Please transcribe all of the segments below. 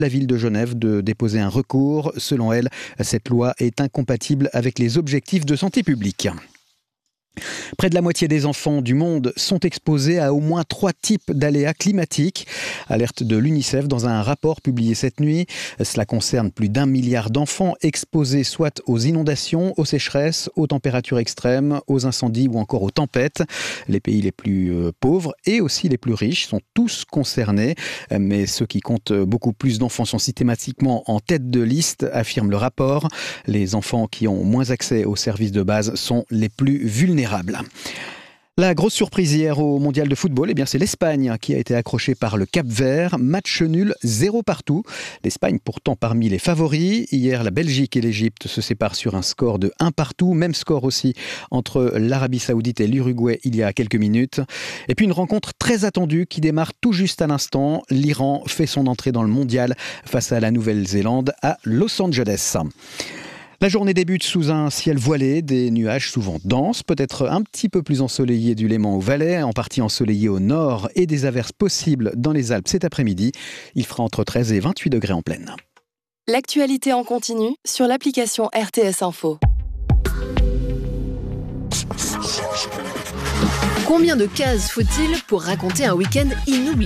la ville de Genève de déposer un recours. Selon elle, cette loi est incompatible avec les objectifs de santé publique. Près de la moitié des enfants du monde sont exposés à au moins 3 types d'aléas climatiques. Alerte de l'UNICEF dans un rapport publié cette nuit. Cela concerne plus d'1 milliard d'enfants exposés soit aux inondations, aux sécheresses, aux températures extrêmes, aux incendies ou encore aux tempêtes. Les pays les plus pauvres et aussi les plus riches sont tous concernés. Mais ceux qui comptent beaucoup plus d'enfants sont systématiquement en tête de liste, affirme le rapport. Les enfants qui ont moins accès aux services de base sont les plus vulnérables. La grosse surprise hier au mondial de football, c'est l'Espagne qui a été accrochée par le Cap-Vert. Match nul 0 partout. L'Espagne pourtant parmi les favoris. Hier, la Belgique et l'Égypte se séparent sur un score de 1 partout. Même score aussi entre l'Arabie Saoudite et l'Uruguay il y a quelques minutes. Et puis une rencontre très attendue qui démarre tout juste à l'instant. L'Iran fait son entrée dans le mondial face à la Nouvelle-Zélande à Los Angeles. La journée débute sous un ciel voilé, des nuages souvent denses, peut-être un petit peu plus ensoleillés du Léman au Valais, en partie ensoleillés au nord et des averses possibles dans les Alpes cet après-midi. Il fera entre 13 et 28 degrés en pleine. L'actualité en continu sur l'application RTS Info. Combien de cases faut-il pour raconter un week-end inoubliable ?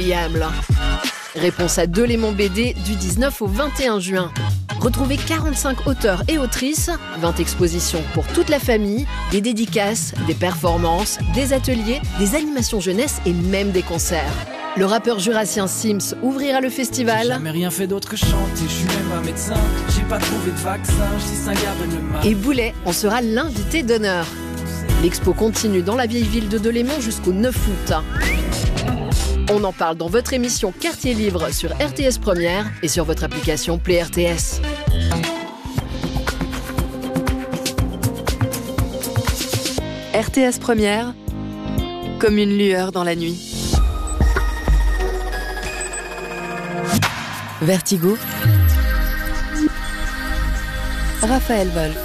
Réponse à Delémont BD du 19 au 21 juin. Retrouvez 45 auteurs et autrices, 20 expositions pour toute la famille, des dédicaces, des performances, des ateliers, des animations jeunesse et même des concerts. Le rappeur jurassien Sims ouvrira le festival. J'ai jamais rien fait d'autre que chanter, je suis même pas médecin, j'ai pas trouvé de vaccin, je dis ça garde le mal. Et Boulet en sera l'invité d'honneur. L'expo continue dans la vieille ville de Delémont jusqu'au 9 août. On en parle dans votre émission Quartier Livre sur RTS Première et sur votre application Play RTS. RTS Première, comme une lueur dans la nuit. Vertigo. Raphaël Wolf.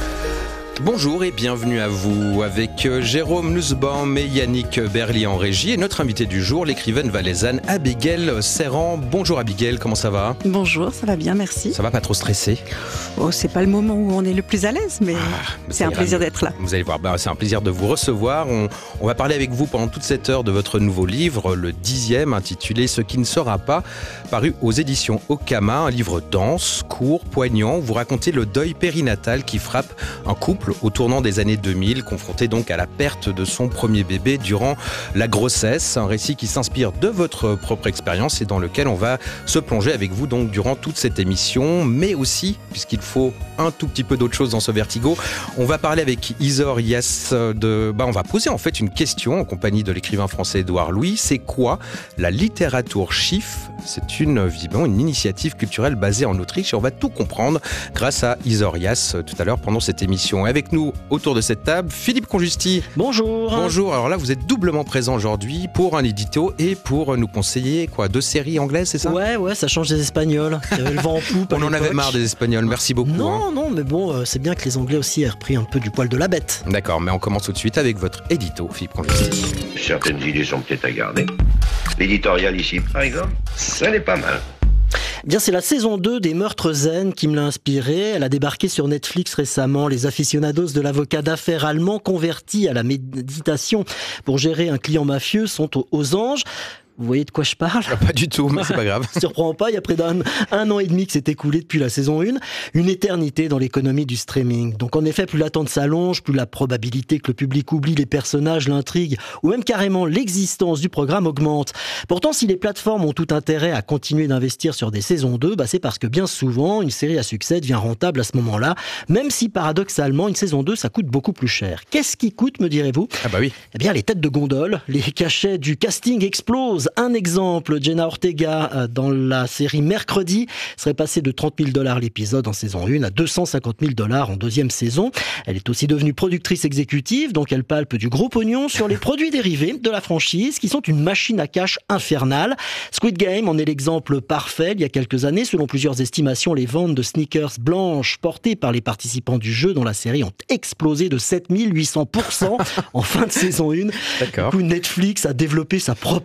Bonjour et bienvenue à vous avec Jérôme Nussbaum et Yannick Berly en régie et notre invité du jour, l'écrivaine valaisanne Abigail Serran. Bonjour Abigail, comment ça va ? Bonjour, ça va bien, merci. Ça va, pas trop stressé ? Oh, c'est pas le moment où on est le plus à l'aise, mais c'est un plaisir d'être là. Vous allez voir, c'est un plaisir de vous recevoir. On va parler avec vous pendant toute cette heure de votre nouveau livre, le 10e, intitulé « Ce qui ne sera pas », paru aux éditions Okama, un livre dense, court, poignant. Vous racontez le deuil périnatal qui frappe un couple au tournant des années 2000, confronté donc à la perte de son premier bébé durant la grossesse. Un récit qui s'inspire de votre propre expérience et dans lequel on va se plonger avec vous donc durant toute cette émission, mais aussi, puisqu'il faut un tout petit peu d'autre chose dans ce Vertigo, on va parler avec Isor Yass on va poser en fait une question en compagnie de l'écrivain français Édouard Louis. C'est quoi la littérature chiffre ? C'est une initiative culturelle basée en Autriche et on va tout comprendre grâce à Isor Yass tout à l'heure pendant cette émission. Et avec nous, autour de cette table, Philippe Conjusti. Bonjour. Bonjour. Alors là, vous êtes doublement présent aujourd'hui pour un édito et pour nous conseiller 2 séries anglaises, c'est ça ? Ouais, ça change des Espagnols. Il y avait le vent en poupe. On en avait marre des Espagnols. Merci beaucoup. Non, mais bon, c'est bien que les Anglais aussi aient repris un peu du poil de la bête. D'accord, mais on commence tout de suite avec votre édito, Philippe Conjusti. Certaines idées sont peut-être à garder. L'éditorial ici, par exemple, ça n'est pas mal. Bien, c'est la saison 2 des Meurtres Zen qui me l'a inspiré. Elle a débarqué sur Netflix récemment. Les aficionados de l'avocat d'affaires allemand converti à la méditation pour gérer un client mafieux sont aux anges. Vous voyez de quoi je parle ? Pas du tout, mais c'est pas grave. Surprend pas, il y a près d'un an et demi que s'est écoulé depuis la saison 1. Une éternité dans l'économie du streaming. Donc en effet, plus l'attente s'allonge, plus la probabilité que le public oublie les personnages, l'intrigue, ou même carrément l'existence du programme augmente. Pourtant, si les plateformes ont tout intérêt à continuer d'investir sur des saisons 2, c'est parce que bien souvent, une série à succès devient rentable à ce moment-là, même si paradoxalement, une saison 2, ça coûte beaucoup plus cher. Qu'est-ce qui coûte, me direz-vous ? Ah bah oui. Eh bien, les têtes de gondole, les cachets du casting explosent. Un exemple, Jenna Ortega dans la série Mercredi serait passée de $30,000 l'épisode en saison 1 à $250,000 en deuxième saison. Elle est aussi devenue productrice exécutive, donc elle palpe du gros pognon sur les produits dérivés de la franchise qui sont une machine à cash infernale. Squid Game en est l'exemple parfait. Il y a quelques années, selon plusieurs estimations, les ventes de sneakers blanches portées par les participants du jeu dans la série ont explosé de 7800% en fin de saison 1. D'accord. Du coup, Netflix a développé sa propre boutique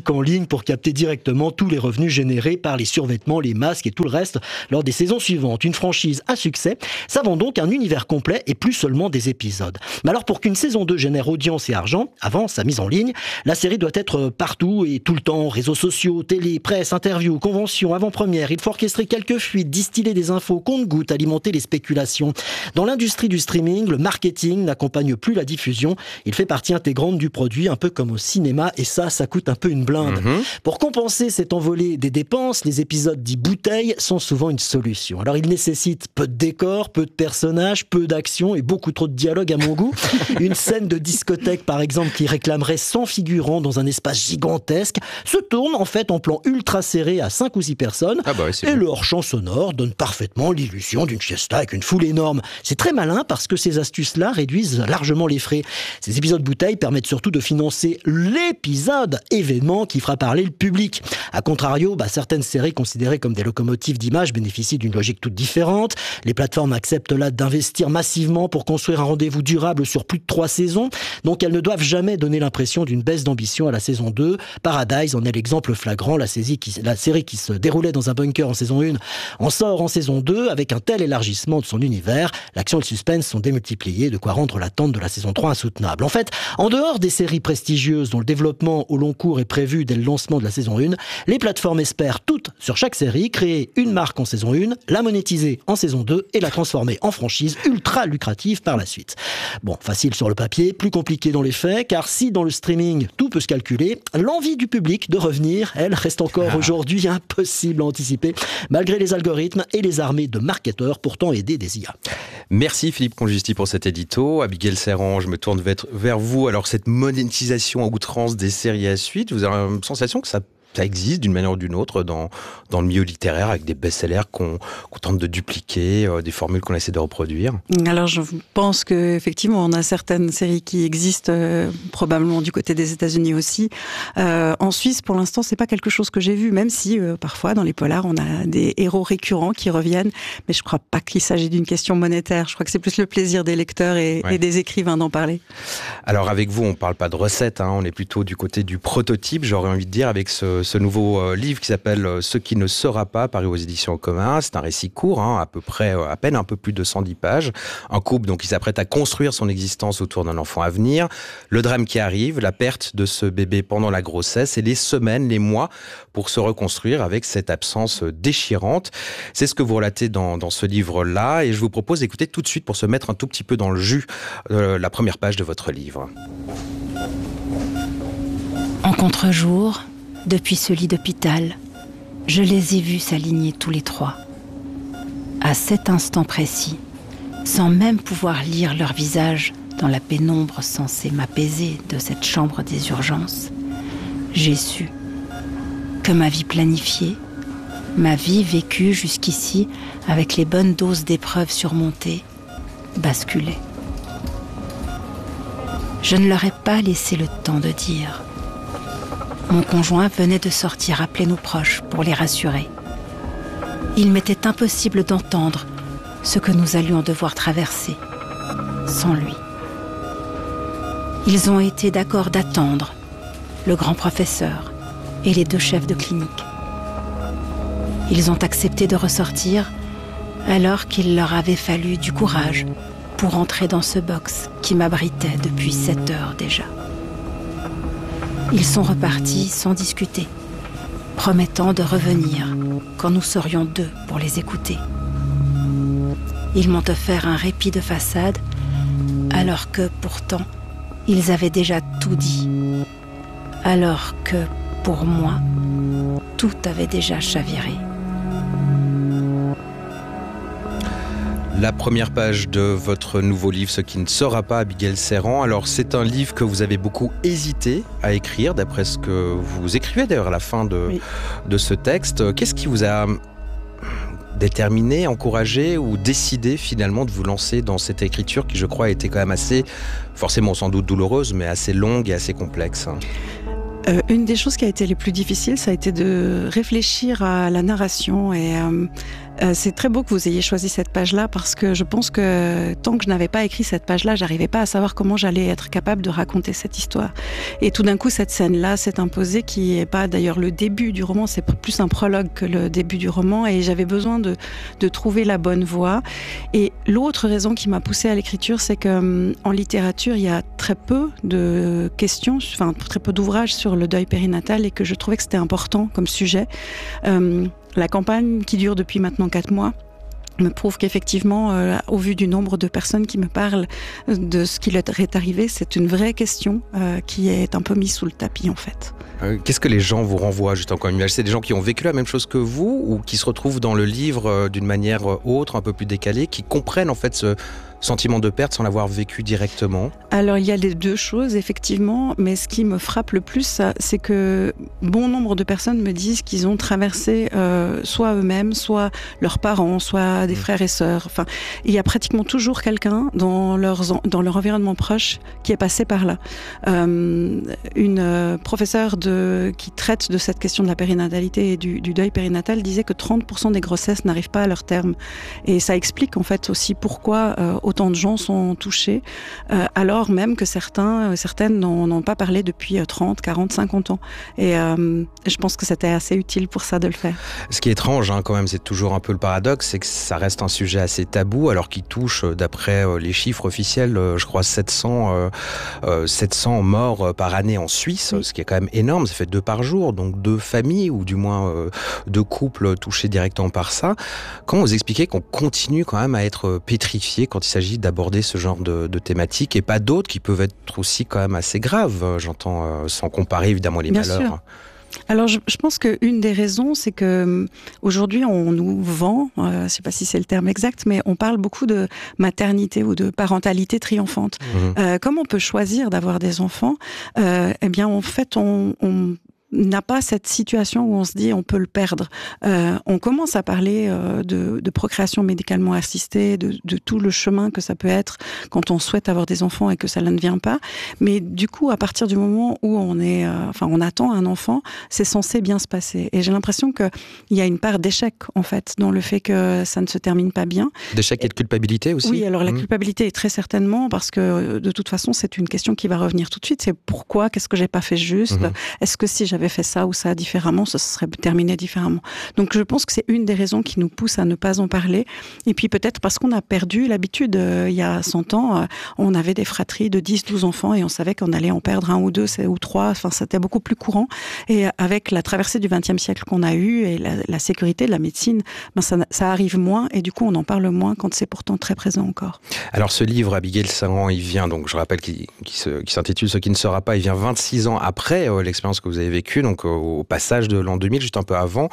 boutique en ligne pour capter directement tous les revenus générés par les survêtements, les masques et tout le reste lors des saisons suivantes. Une franchise à succès, ça vend donc un univers complet et plus seulement des épisodes. Mais alors pour qu'une saison 2 génère audience et argent, avant sa mise en ligne, la série doit être partout et tout le temps, réseaux sociaux, télé, presse, interviews, conventions, avant-première. Il faut orchestrer quelques fuites, distiller des infos compte-gouttes, alimenter les spéculations. Dans l'industrie du streaming, le marketing n'accompagne plus la diffusion. Il fait partie intégrante du produit, un peu comme au cinéma, et ça coûte un peu une blinde. Pour compenser cette envolée des dépenses, les épisodes dits bouteilles sont souvent une solution. Alors ils nécessitent peu de décors, peu de personnages, peu d'action et beaucoup trop de dialogue à mon goût. Une scène de discothèque par exemple qui réclamerait 100 figurants dans un espace gigantesque se tourne en fait en plan ultra serré à 5 ou 6 personnes et le hors-champ sonore donne parfaitement l'illusion d'une fiesta avec une foule énorme. C'est très malin parce que ces astuces-là réduisent largement les frais. Ces épisodes bouteilles permettent surtout de financer l'épisode événement qui fera parler le public. A contrario, certaines séries considérées comme des locomotives d'image bénéficient d'une logique toute différente. Les plateformes acceptent là d'investir massivement pour construire un rendez-vous durable sur plus de 3 saisons, donc elles ne doivent jamais donner l'impression d'une baisse d'ambition à la saison 2. Paradise en est l'exemple flagrant. La série qui se déroulait dans un bunker en saison 1 en sort en saison 2 avec un tel élargissement de son univers. L'action et le suspense sont démultipliés, de quoi rendre l'attente de la saison 3 insoutenable. En fait, en dehors des séries prestigieuses dont le développement au long cours est prévu dès le lancement de la saison 1, les plateformes espèrent toutes sur chaque série créer une marque en saison 1, la monétiser en saison 2 et la transformer en franchise ultra lucrative par la suite. Bon, facile sur le papier, plus compliqué dans les faits, car si dans le streaming tout peut se calculer, l'envie du public de revenir, elle, reste encore aujourd'hui impossible à anticiper, malgré les algorithmes et les armées de marketeurs pourtant aidés des IA. Merci Philippe Congisti pour cet édito. Abigail Serran, je me tourne vers vous. Alors cette monétisation à outrance des séries à suite, vous avez la sensation que ça existe d'une manière ou d'une autre dans le milieu littéraire avec des best-sellers qu'on tente de dupliquer, des formules qu'on essaie de reproduire? Alors je pense qu'effectivement on a certaines séries qui existent probablement du côté des États-Unis aussi. En Suisse pour l'instant c'est pas quelque chose que j'ai vu, même si parfois dans les polars on a des héros récurrents qui reviennent, mais je crois pas qu'il s'agit d'une question monétaire. Je crois que c'est plus le plaisir des lecteurs et des écrivains d'en parler. Alors avec vous on parle pas de recettes, on est plutôt du côté du prototype, j'aurais envie de dire, avec ce nouveau livre qui s'appelle « Ce qui ne sera pas », paru aux éditions En Commun. C'est un récit court, à peine un peu plus de 110 pages. Un couple donc qui s'apprête à construire son existence autour d'un enfant à venir. Le drame qui arrive, la perte de ce bébé pendant la grossesse et les semaines, les mois pour se reconstruire avec cette absence déchirante. C'est ce que vous relatez dans ce livre-là et je vous propose d'écouter tout de suite pour se mettre un tout petit peu dans le jus la première page de votre livre. En contre-jour, depuis ce lit d'hôpital, je les ai vus s'aligner tous les 3. À cet instant précis, sans même pouvoir lire leur visage dans la pénombre censée m'apaiser de cette chambre des urgences, j'ai su que ma vie planifiée, ma vie vécue jusqu'ici avec les bonnes doses d'épreuves surmontées, basculait. Je ne leur ai pas laissé le temps de dire. Mon conjoint venait de sortir appeler nos proches pour les rassurer. Il m'était impossible d'entendre ce que nous allions devoir traverser sans lui. Ils ont été d'accord d'attendre le grand professeur et les 2 chefs de clinique. Ils ont accepté de ressortir alors qu'il leur avait fallu du courage pour entrer dans ce box qui m'abritait depuis 7 heures déjà. Ils sont repartis sans discuter, promettant de revenir quand nous serions 2 pour les écouter. Ils m'ont offert un répit de façade, alors que pourtant, ils avaient déjà tout dit. Alors que, pour moi, tout avait déjà chaviré. La première page de votre nouveau livre, Ce qui ne sera pas, Abigail Serran. Alors, c'est un livre que vous avez beaucoup hésité à écrire, d'après ce que vous écrivez d'ailleurs à la fin de ce texte. Qu'est-ce qui vous a déterminé, encouragé ou décidé finalement de vous lancer dans cette écriture qui, je crois, a été quand même assez, forcément sans doute douloureuse, mais assez longue et assez complexe? Une des choses qui a été les plus difficiles, ça a été de réfléchir à la narration et C'est très beau que vous ayez choisi cette page-là parce que je pense que tant que je n'avais pas écrit cette page-là, j'arrivais pas à savoir comment j'allais être capable de raconter cette histoire. Et tout d'un coup, cette scène-là s'est imposée, qui est pas d'ailleurs le début du roman, c'est plus un prologue que le début du roman, et j'avais besoin de trouver la bonne voie. Et l'autre raison qui m'a poussée à l'écriture, c'est que en littérature, il y a très peu de questions, enfin très peu d'ouvrages sur le deuil périnatal, et que je trouvais que c'était important comme sujet. La campagne qui dure depuis maintenant 4 mois me prouve qu'effectivement, au vu du nombre de personnes qui me parlent de ce qui leur est arrivé, c'est une vraie question qui est un peu mise sous le tapis en fait. Qu'est-ce que les gens vous renvoient, juste encore une image? C'est des gens qui ont vécu la même chose que vous ou qui se retrouvent dans le livre d'une manière autre, un peu plus décalée, qui comprennent en fait ce sentiment de perte sans l'avoir vécu directement? Alors il y a les deux choses effectivement, mais ce qui me frappe le plus, c'est que bon nombre de personnes me disent qu'ils ont traversé soit eux-mêmes, soit leurs parents, soit des frères et sœurs. Enfin, il y a pratiquement toujours quelqu'un dans leur environnement proche qui est passé par là. Une professeure qui traite de cette question de la périnatalité et du deuil périnatal disait que 30% des grossesses n'arrivent pas à leur terme. Et ça explique en fait aussi pourquoi autant de gens sont touchés, alors même que certaines n'ont pas parlé depuis 30, 40, 50 ans. Et je pense que c'était assez utile pour ça de le faire. Ce qui est étrange quand même, c'est toujours un peu le paradoxe, c'est que ça reste un sujet assez tabou, alors qu'il touche, d'après les chiffres officiels, je crois 700 morts par année en Suisse, ce qui est quand même énorme. Ça fait 2 par jour, donc 2 familles, ou du moins 2 couples touchés directement par ça. Comment vous expliquez qu'on continue quand même à être pétrifié quand il s'agit d'aborder ce genre de thématiques, et pas d'autres qui peuvent être aussi quand même assez graves, j'entends, sans comparer évidemment les malheurs. Sûr. Alors je pense qu'une des raisons, c'est que aujourd'hui on nous vend, je ne sais pas si c'est le terme exact, mais on parle beaucoup de maternité ou de parentalité triomphante. Comme on peut choisir d'avoir des enfants, eh bien en fait on n'a pas cette situation où on se dit on peut le perdre. On commence à parler de procréation médicalement assistée, de tout le chemin que ça peut être quand on souhaite avoir des enfants et que ça ne vient pas. Mais du coup, à partir du moment où on attend un enfant, c'est censé bien se passer. Et j'ai l'impression qu'il y a une part d'échec en fait dans le fait que ça ne se termine pas bien. D'échec et de culpabilité aussi. Oui, alors la culpabilité est très certainement, parce que de toute façon c'est une question qui va revenir tout de suite. C'est pourquoi, qu'est-ce que j'ai pas fait juste? Est-ce que si j'avais fait ça ou ça différemment, ça serait terminé différemment. Donc je pense que c'est une des raisons qui nous pousse à ne pas en parler. Et puis peut-être parce qu'on a perdu l'habitude. Il y a 100 ans, on avait des fratries de 10, 12 enfants et on savait qu'on allait en perdre 1 ou 2 ou 3. Enfin, c'était beaucoup plus courant. Et avec la traversée du XXe siècle qu'on a eue et la sécurité de la médecine, ça arrive moins et du coup on en parle moins quand c'est pourtant très présent encore. Alors ce livre, Abigail Saran, il vient, donc je rappelle qu'il s'intitule « Ce qui ne sera pas », il vient 26 ans après l'expérience que vous avez vécue, donc au passage de l'an 2000, juste un peu avant.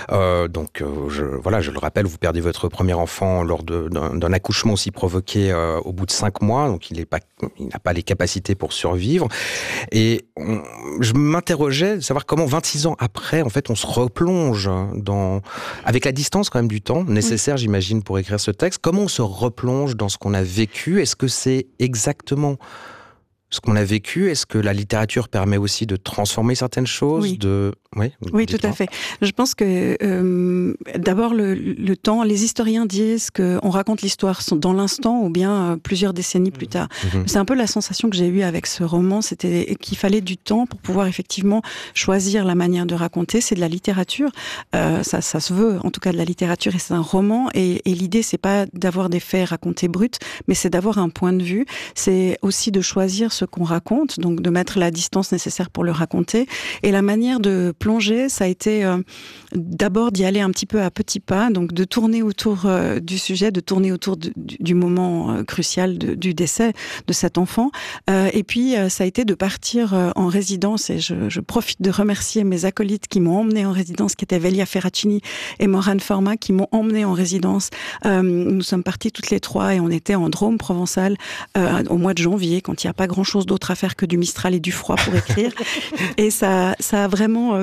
Je le rappelle, vous perdez votre premier enfant lors d'un accouchement aussi provoqué au bout de 5 mois, donc il n'a pas les capacités pour survivre. Et je m'interrogeais de savoir comment 26 ans après, en fait, on se replonge avec la distance quand même du temps nécessaire, j'imagine, pour écrire ce texte. Comment on se replonge dans ce qu'on a vécu? Est-ce que c'est exactement ce qu'on a vécu? Est-ce que la littérature permet aussi de transformer certaines choses? Oui, tout à fait. Je pense que d'abord le temps, les historiens disent qu'on raconte l'histoire dans l'instant ou bien plusieurs décennies plus tard. C'est un peu la sensation que j'ai eue avec ce roman, c'était qu'il fallait du temps pour pouvoir effectivement choisir la manière de raconter. C'est de la littérature, ça se veut en tout cas de la littérature, et c'est un roman, et l'idée c'est pas d'avoir des faits racontés bruts, mais c'est d'avoir un point de vue, c'est aussi de choisir ce qu'on raconte, donc de mettre la distance nécessaire pour le raconter. Et la manière de plonger, ça a été d'abord d'y aller un petit peu à petits pas, donc de tourner autour du sujet, de tourner autour du moment crucial du décès de cet enfant. Et puis, ça a été de partir en résidence, et je profite de remercier mes acolytes qui m'ont emmenée en résidence, qui étaient Velia Ferracini et Morane Format, qui m'ont emmenée en résidence. Nous sommes partis toutes les 3 et on était en Drôme provençal au mois de janvier, quand il n'y a pas grand-chose d'autre à faire que du Mistral et du froid pour écrire. Et ça a vraiment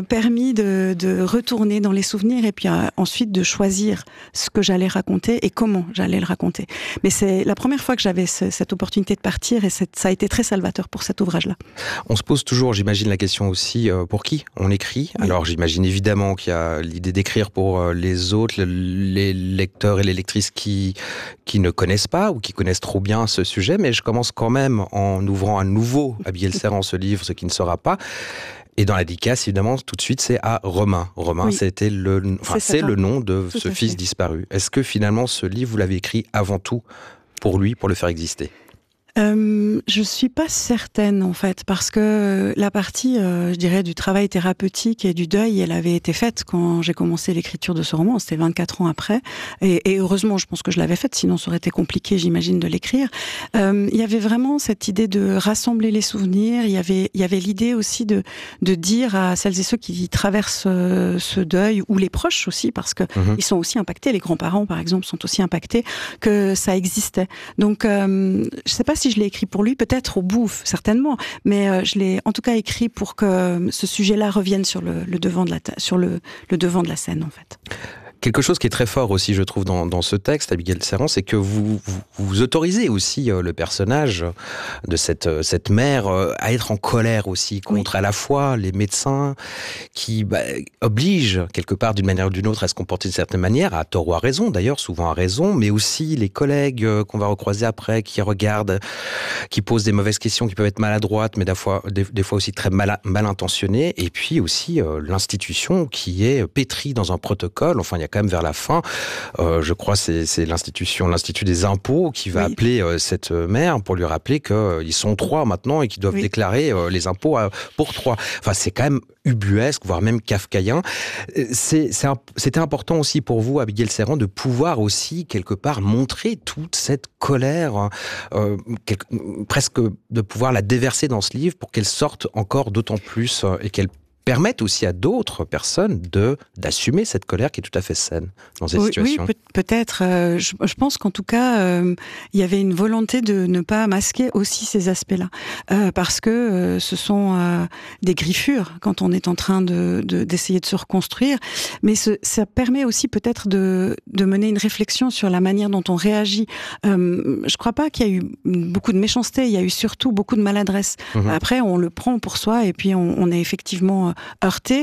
permis de retourner dans les souvenirs et puis ensuite de choisir ce que j'allais raconter et comment j'allais le raconter. Mais c'est la première fois que j'avais cette opportunité de partir et ça a été très salvateur pour cet ouvrage-là. On se pose toujours, j'imagine, la question aussi, pour qui on écrit. Oui. Alors j'imagine évidemment qu'il y a l'idée d'écrire pour les autres, les lecteurs et les lectrices qui ne connaissent pas ou qui connaissent trop bien ce sujet, mais je commence quand même en ouvrant à nouveau à Biel-Serran ce livre, Ce qui ne sera pas. Et dans la dédicace, évidemment, tout de suite, c'est à Romain. Romain, oui. C'est le nom de ce fils disparu. Est-ce que finalement, ce livre, vous l'avez écrit avant tout pour lui, pour le faire exister ? Je suis pas certaine en fait, parce que la partie, je dirais, du travail thérapeutique et du deuil, elle avait été faite quand j'ai commencé l'écriture de ce roman. C'était 24 ans après, et heureusement, je pense que je l'avais faite, sinon ça aurait été compliqué, j'imagine, de l'écrire. Il y avait vraiment cette idée de rassembler les souvenirs. Il y avait l'idée aussi de dire à celles et ceux qui traversent ce deuil, ou les proches aussi, parce que ils sont aussi impactés. Les grands-parents, par exemple, sont aussi impactés, que ça existait. Donc, je sais pas si je l'ai écrit pour lui, peut-être au bout, certainement, mais je l'ai en tout cas écrit pour que ce sujet-là revienne sur le devant de la scène, en fait. Quelque chose qui est très fort aussi, je trouve, dans ce texte, Abigail Serran, c'est que vous autorisez aussi le personnage de cette mère à être en colère aussi contre à la fois les médecins qui obligent quelque part d'une manière ou d'une autre à se comporter d'une certaine manière, à tort ou à raison d'ailleurs, souvent à raison, mais aussi les collègues qu'on va recroiser après, qui regardent, qui posent des mauvaises questions, qui peuvent être maladroites, mais des fois aussi très mal intentionnées, et puis aussi l'institution qui est pétrie dans un protocole. Enfin, il y a quand même vers la fin, je crois c'est l'Institut des impôts qui va appeler cette mère pour lui rappeler qu'ils sont 3 maintenant et qu'ils doivent déclarer les impôts pour 3. Enfin, c'est quand même ubuesque, voire même kafkaïen. C'était important aussi pour vous, Abigail Serran, de pouvoir aussi quelque part montrer toute cette colère, presque de pouvoir la déverser dans ce livre pour qu'elle sorte encore d'autant plus et qu'elle permettent aussi à d'autres personnes d'assumer cette colère qui est tout à fait saine dans cette situation. Oui, peut-être. Je pense qu'en tout cas, il y avait une volonté de ne pas masquer aussi ces aspects-là. Parce que ce sont des griffures quand on est en train d'essayer de se reconstruire. Mais ça permet aussi peut-être de mener une réflexion sur la manière dont on réagit. Je ne crois pas qu'il y a eu beaucoup de méchanceté, il y a eu surtout beaucoup de maladresse. Après, on le prend pour soi et puis on est effectivement heurté.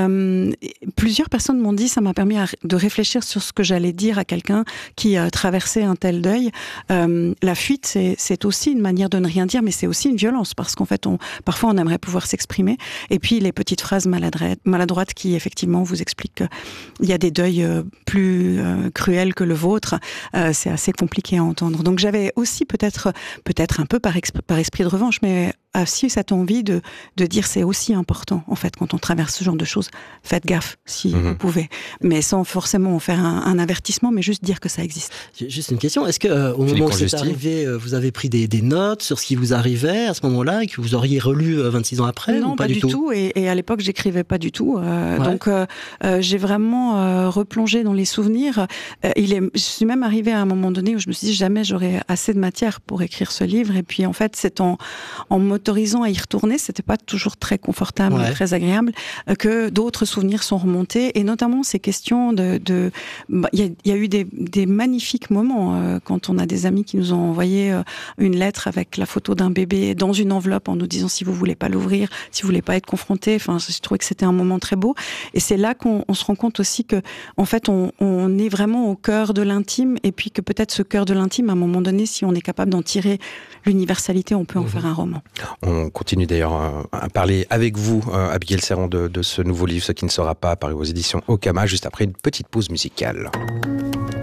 Plusieurs personnes m'ont dit, ça m'a permis de réfléchir sur ce que j'allais dire à quelqu'un qui traversait un tel deuil. La fuite, c'est aussi une manière de ne rien dire, mais c'est aussi une violence, parce qu'en fait, parfois on aimerait pouvoir s'exprimer. Et puis les petites phrases maladroites qui effectivement vous expliquent qu'il y a des deuils plus cruels que le vôtre. C'est assez compliqué à entendre. Donc j'avais aussi peut-être un peu par esprit de revanche, mais aussi cette envie de dire c'est aussi important en fait quand on traverse ce genre de choses. Faites gaffe si vous pouvez, mais sans forcément en faire un avertissement, mais juste dire que ça existe. Juste une question, est-ce que au moment où c'est arrivé, vous avez pris des notes sur ce qui vous arrivait à ce moment-là et que vous auriez relu 26 ans après? Non, ou pas du tout. Et à l'époque j'écrivais pas du tout. Donc j'ai vraiment replongé dans les souvenirs. Je suis même arrivée à un moment donné où je me suis dit jamais j'aurais assez de matière pour écrire ce livre. Et puis en fait c'est en m'autorisant à y retourner, c'était pas toujours très confortable, très agréable, que d'autres souvenirs sont remontés, et notamment ces questions il y a eu des magnifiques moments quand on a des amis qui nous ont envoyé une lettre avec la photo d'un bébé dans une enveloppe en nous disant si vous voulez pas l'ouvrir, si vous voulez pas être confronté. Enfin, je trouvais que c'était un moment très beau, et c'est là qu'on se rend compte aussi que en fait on est vraiment au cœur de l'intime, et puis que peut-être ce cœur de l'intime, à un moment donné, si on est capable d'en tirer l'universalité, on peut en faire un roman. On continue d'ailleurs à parler avec vous, Abigail Serran, de ce nouveau livre, Ce qui ne sera pas, paru aux éditions Okama, juste après une petite pause musicale.